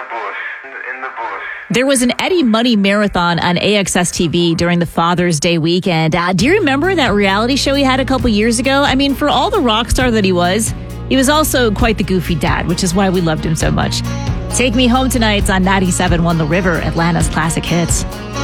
There was an Eddie Money marathon on AXS TV during the Father's Day weekend. Do you remember that reality show he had a couple years ago? I mean, for all the rock star that he was also quite the goofy dad, which is why we loved him so much. Take Me Home Tonight's on 97.1 The River, Atlanta's classic hits.